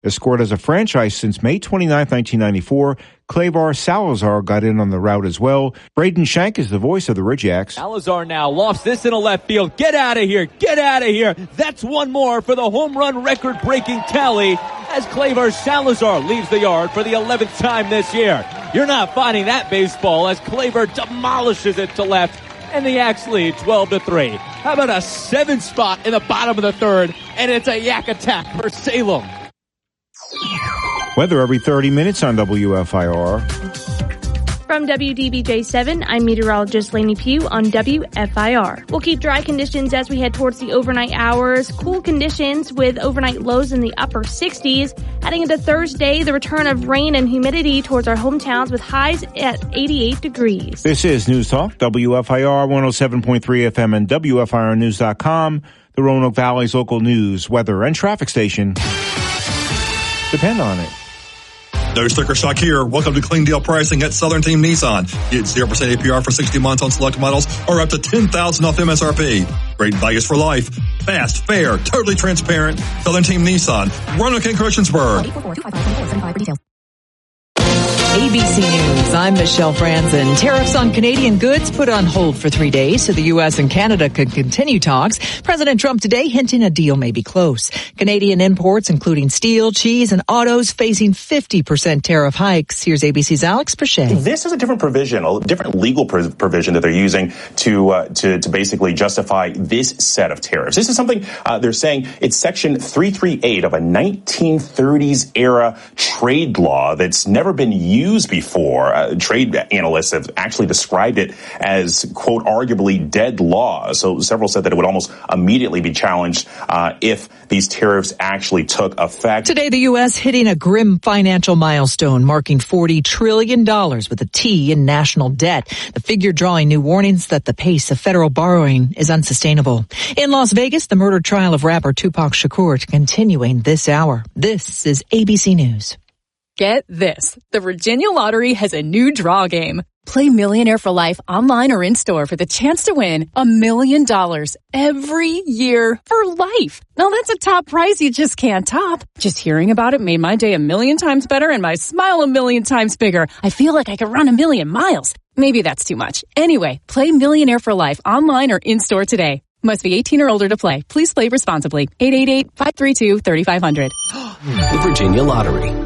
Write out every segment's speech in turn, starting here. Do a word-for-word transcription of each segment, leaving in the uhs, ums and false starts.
Escorted as a franchise since May twenty-ninth, nineteen ninety-four, Clavar Salazar got in on the route as well. Braden Shank is the voice of the Ridgeacs. Salazar now lofts this in a left field. Get out of here. Get out of here. That's one more for the home run record-breaking tally as Clavar Salazar leaves the yard for the eleventh time this year. You're not finding that baseball as Clavar demolishes it to left, and the Yaks lead twelve to three. How about a seven spot in the bottom of the third, and it's a Yak attack for Salem. Weather every thirty minutes on W F I R. From W D B J seven, I'm meteorologist Lainey Pugh on W F I R. We'll keep dry conditions as we head towards the overnight hours. Cool conditions with overnight lows in the upper sixties. Heading into Thursday, the return of rain and humidity towards our hometowns with highs at eighty-eight degrees. This is News Talk, W F I R one oh seven point three F M and W F I R news dot com, the Roanoke Valley's local news, weather, and traffic station. Depend on it. No sticker shock here. Welcome to clean deal pricing at Southern Team Nissan. Get zero percent A P R for sixty months on select models or up to ten thousand dollars off M S R P. Great values for life. Fast, fair, totally transparent. Southern Team Nissan. Roanoke and Christiansburg. A B C News, I'm Michelle Franzen. Tariffs on Canadian goods put on hold for three days so the U S and Canada could continue talks. President Trump today hinting a deal may be close. Canadian imports, including steel, cheese, and autos, facing fifty percent tariff hikes. Here's A B C's Alex Perchet. This is a different provision, a different legal provision that they're using to uh, to, to basically justify this set of tariffs. This is something uh, they're saying it's Section three thirty-eight of a nineteen thirties era trade law that's never been used used before. Uh, trade analysts have actually described it as, quote, arguably dead law. So several said that it would almost immediately be challenged uh, if these tariffs actually took effect. Today, the U S hitting a grim financial milestone, marking forty trillion dollars with a T in national debt. The figure drawing new warnings that the pace of federal borrowing is unsustainable. In Las Vegas, the murder trial of rapper Tupac Shakur continuing this hour. This is A B C News. Get this. The Virginia Lottery has a new draw game. Play Millionaire for Life online or in-store for the chance to win a million dollars every year for life. Now that's a top prize you just can't top. Just hearing about it made my day a million times better and my smile a million times bigger. I feel like I could run a million miles. Maybe that's too much. Anyway, play Millionaire for Life online or in-store today. Must be eighteen or older to play. Please play responsibly. eight eight eight, five three two, three five zero zero. The Virginia Lottery.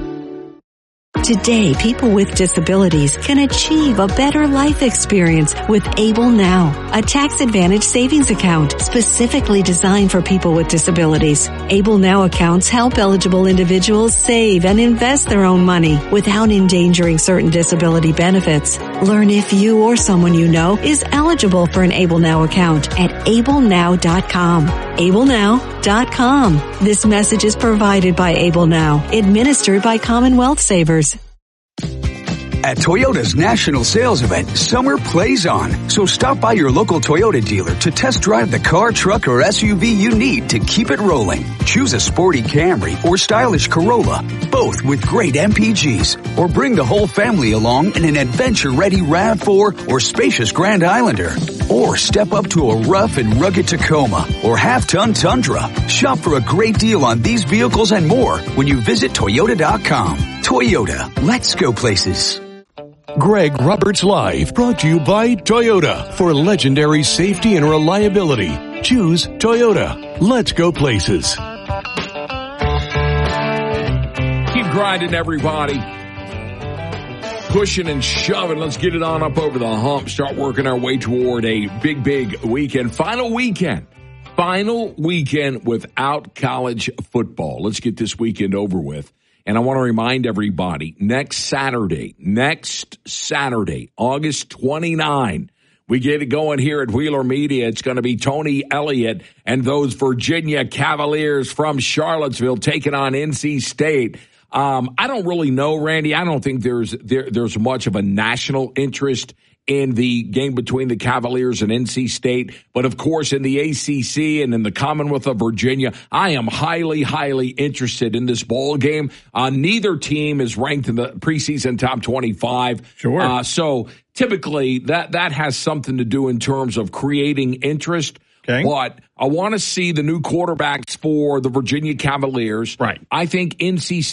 Today, people with disabilities can achieve a better life experience with Able Now, a tax-advantaged savings account specifically designed for people with disabilities. Able Now accounts help eligible individuals save and invest their own money without endangering certain disability benefits. Learn if you or someone you know is eligible for an Able Now account at able now dot com. able now dot com. This message is provided by Able Now, administered by Commonwealth Savers. At Toyota's national sales event, summer plays on. So stop by your local Toyota dealer to test drive the car, truck, or S U V you need to keep it rolling. Choose a sporty Camry or stylish Corolla, both with great M P Gs. Or bring the whole family along in an adventure-ready RAV four or spacious Grand Islander. Or step up to a rough and rugged Tacoma or half-ton Tundra. Shop for a great deal on these vehicles and more when you visit Toyota dot com. Toyota, let's go places. Greg Roberts Live, brought to you by Toyota. For legendary safety and reliability, choose Toyota. Let's go places. Keep grinding, everybody. Pushing and shoving. Let's get it on up over the hump. Start working our way toward a big, big weekend. Final weekend. Final weekend without college football. Let's get this weekend over with. And I want to remind everybody, next Saturday, next Saturday, August twenty-ninth, we get it going here at Wheeler Media. It's going to be Tony Elliott and those Virginia Cavaliers from Charlottesville taking on N C State. Um, I don't really know, Randy. I don't think there's there, there's much of a national interest in the game between the Cavaliers and N C State. But, of course, in the A C C and in the Commonwealth of Virginia, I am highly, highly interested in this ball game. Uh, neither team is ranked in the preseason top twenty-five. Sure. Uh, so typically that, that has something to do in terms of creating interest. Okay. But I want to see the new quarterbacks for the Virginia Cavaliers. Right. I think N C State